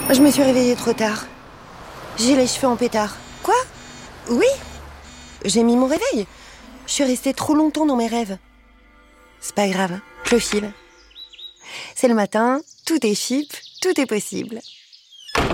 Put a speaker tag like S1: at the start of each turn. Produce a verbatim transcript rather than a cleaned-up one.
S1: Je me suis réveillée trop tard. J'ai les cheveux en pétard. Quoi ? Oui ? J'ai mis mon réveil. Je suis restée trop longtemps dans mes rêves. C'est pas grave, je file. C'est le matin, tout est cheap, tout est possible.